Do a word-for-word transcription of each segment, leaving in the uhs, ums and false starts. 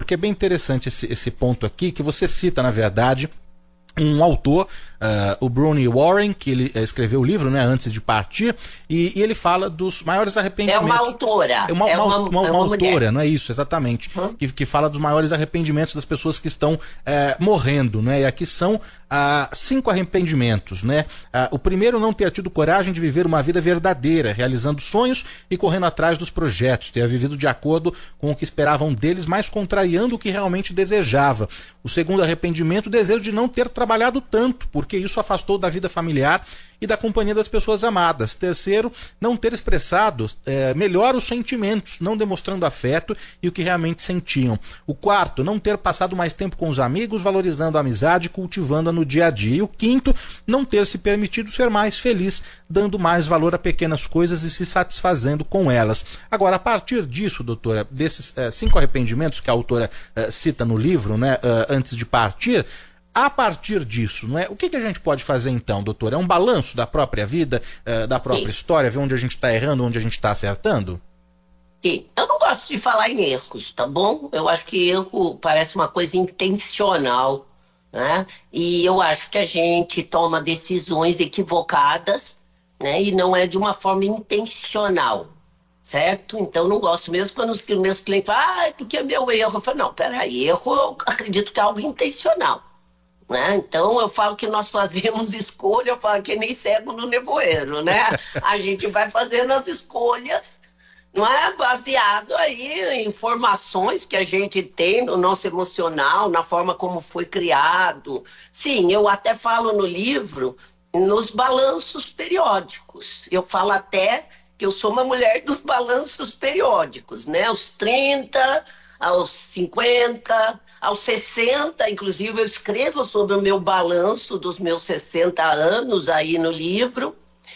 porque é bem interessante esse, esse ponto aqui, que você cita, na verdade, um autor, uh, o Bruni Warren, que ele escreveu o livro, né, Antes de Partir, e, e ele fala dos maiores arrependimentos. É uma autora. É uma, é uma, uma, uma, uma, é uma autora, mulher. não é isso, exatamente, Hum? que, que fala dos maiores arrependimentos das pessoas que estão é, morrendo, né, e aqui são ah, cinco arrependimentos, né. Ah, o primeiro, não ter tido coragem de viver uma vida verdadeira, realizando sonhos e correndo atrás dos projetos, ter vivido de acordo com o que esperavam deles, mas contrariando o que realmente desejava. O segundo arrependimento, o desejo de não ter trabalhado tanto, porque isso afastou da vida familiar e da companhia das pessoas amadas. Terceiro, não ter expressado é, melhor os sentimentos, não demonstrando afeto e o que realmente sentiam. O quarto, não ter passado mais tempo com os amigos, valorizando a amizade e cultivando-a no dia a dia. E o quinto, não ter se permitido ser mais feliz, dando mais valor a pequenas coisas e se satisfazendo com elas. Agora, a partir disso, doutora, desses é, cinco arrependimentos que a autora é, cita no livro, né, é, Antes de Partir, a partir disso, não é? O que, que a gente pode fazer então, doutor? É um balanço da própria vida, uh, da própria Sim. história, ver onde a gente está errando, onde a gente está acertando? Sim, eu não gosto de falar em erros, tá bom? Eu acho que erro parece uma coisa intencional, né? E eu acho que a gente toma decisões equivocadas, né? E não é de uma forma intencional, certo? Então eu não gosto mesmo quando os meus clientes falam, ah, porque é meu erro. Eu falo, não, peraí, erro eu acredito que é algo intencional. Né? Então eu falo que nós fazemos escolha, eu falo que nem cego no nevoeiro, né? A gente vai fazendo as escolhas, não é? Baseado aí em informações que a gente tem no nosso emocional, na forma como foi criado. Sim, eu até falo no livro, nos balanços periódicos. Eu falo até que eu sou uma mulher dos balanços periódicos, né? Aos trinta, aos cinquenta, aos sessenta, inclusive eu escrevo sobre o meu balanço dos meus sessenta anos aí no livro,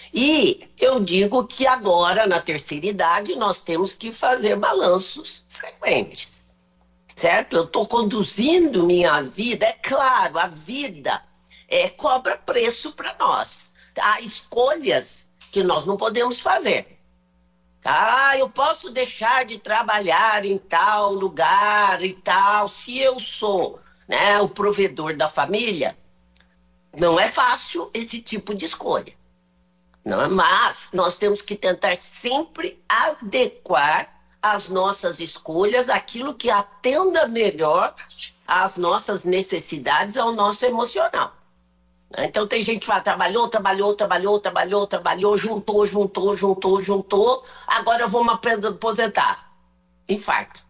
e eu digo que agora, na terceira idade, nós temos que fazer balanços frequentes, certo? Eu estou conduzindo minha vida, é claro, a vida é, cobra preço para nós, há escolhas que nós não podemos fazer. Ah, eu posso deixar de trabalhar em tal lugar e tal, se eu sou, né, o provedor da família. Não é fácil esse tipo de escolha. Não é, mas nós temos que tentar sempre adequar as nossas escolhas àquilo que atenda melhor às nossas necessidades, ao nosso emocional. Então tem gente que fala, trabalhou, trabalhou, trabalhou, trabalhou, trabalhou, juntou, juntou, juntou, juntou, agora eu vou me aposentar. Infarto.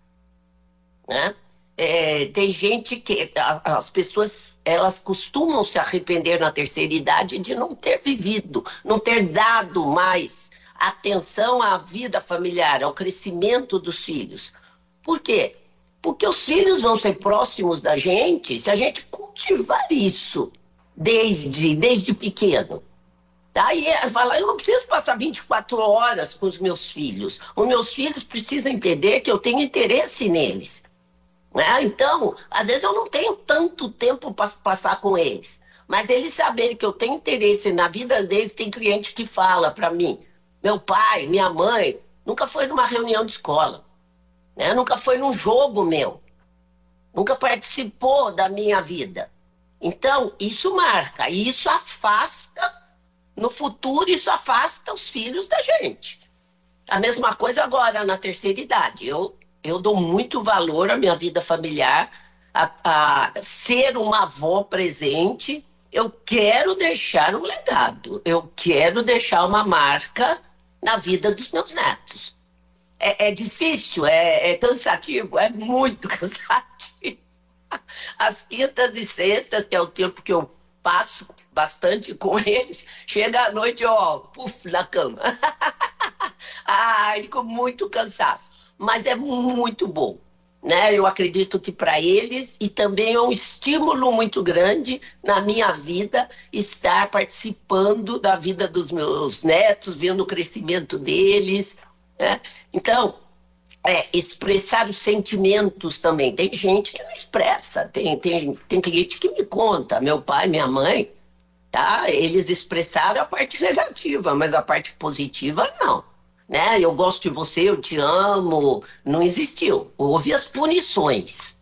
Né? É, tem gente que, as pessoas, elas costumam se arrepender na terceira idade de não ter vivido, não ter dado mais atenção à vida familiar, ao crescimento dos filhos. Por quê? Porque os filhos vão ser próximos da gente se a gente cultivar isso. Desde, desde pequeno. Daí fala, eu não preciso passar vinte e quatro horas com os meus filhos. Os meus filhos precisam entender que eu tenho interesse neles. Né? Então, às vezes eu não tenho tanto tempo para passar com eles. Mas eles saberem que eu tenho interesse na vida deles, tem cliente que fala para mim, meu pai, minha mãe, nunca foi numa reunião de escola. Né? Nunca foi num jogo meu. Nunca participou da minha vida. Então, isso marca, e isso afasta, no futuro, isso afasta os filhos da gente. A mesma coisa agora, na terceira idade. Eu, eu dou muito valor à minha vida familiar, a, a ser uma avó presente. Eu quero deixar um legado, eu quero deixar uma marca na vida dos meus netos. É, é difícil, é, é cansativo, é muito cansativo. As quintas e sextas, que é o tempo que eu passo bastante com eles, chega à noite, ó, puf, na cama. Ai, fico muito cansaço. Mas é muito bom, né? Eu acredito que para eles, e também é um estímulo muito grande na minha vida, estar participando da vida dos meus netos, vendo o crescimento deles, né? Então, É, expressar os sentimentos também. Tem gente que não expressa, tem, tem, tem cliente que me conta, meu pai, minha mãe, tá? Eles expressaram a parte negativa, mas a parte positiva não. Né? Eu gosto de você, eu te amo, não existiu. Houve as punições.